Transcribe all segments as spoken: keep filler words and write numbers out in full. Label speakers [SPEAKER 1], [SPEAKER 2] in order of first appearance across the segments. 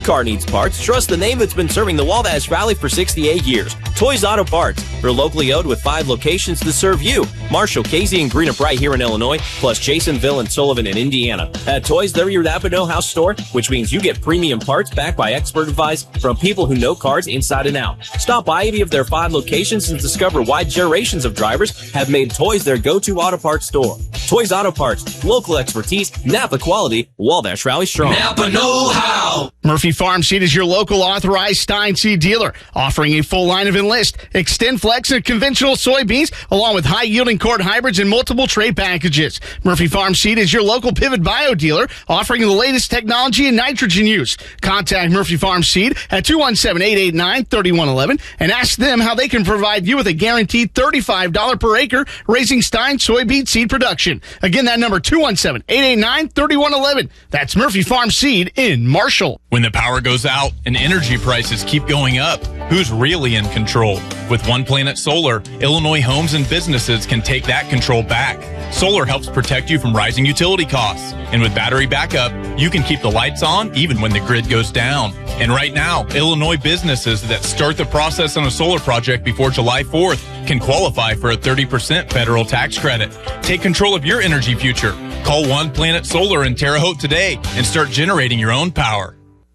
[SPEAKER 1] Car needs parts, trust the name that's been serving the Wabash Valley for sixty-eight years. Toys Auto Parts. They're locally owned with five locations to serve you. Marshall, Casey, and Greenup right here in Illinois, plus Jasonville and Sullivan in Indiana. At Toys, they're your Napa know-how store, which means you get premium parts backed by expert advice from people who know cars inside and out. Stop by any of their five locations and discover why generations of drivers have made Toys their go-to auto parts store. Toys Auto Parts. Local expertise, Napa quality, Wabash Valley strong.
[SPEAKER 2] Napa know-how.
[SPEAKER 3] Murphy Farm Seed is your local authorized Stein seed dealer, offering a full line of Enlist, Extend Flex, and conventional soybeans, along with high-yielding corn hybrids and multiple trait packages. Murphy Farm Seed is your local Pivot Bio dealer, offering the latest technology in nitrogen use. Contact Murphy Farm Seed at two one seven, eight eight nine, three one one one and ask them how they can provide you with a guaranteed thirty-five dollars per acre raising Stein soybean seed production. Again, that number, two one seven, eight eight nine, three one one one. That's Murphy Farm Seed in Marshall.
[SPEAKER 4] When the power goes out and energy prices keep going up, who's really in control? With One Planet Solar, Illinois homes and businesses can take that control back. Solar helps protect you from rising utility costs. And with battery backup, you can keep the lights on even when the grid goes down. And right now, Illinois businesses that start the process on a solar project before July fourth can qualify for a thirty percent federal tax credit. Take control of your energy future. Call One Planet Solar in Terre Haute today and start generating your own power.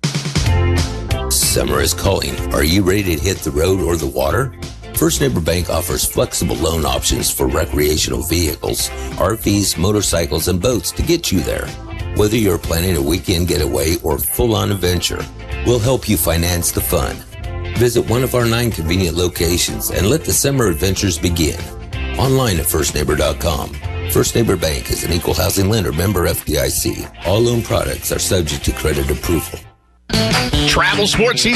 [SPEAKER 5] Summer is calling. Are you ready to hit the road or the water? First Neighbor Bank offers flexible loan options for recreational vehicles, R Vs, motorcycles, and boats to get you there. Whether you're planning a weekend getaway or full-on adventure, we'll help you finance the fun. Visit one of our nine convenient locations and let the summer adventures begin. Online at first neighbor dot com. First Neighbor Bank is an equal housing lender, member F D I C. All loan products are subject to credit approval.
[SPEAKER 3] Travel sports season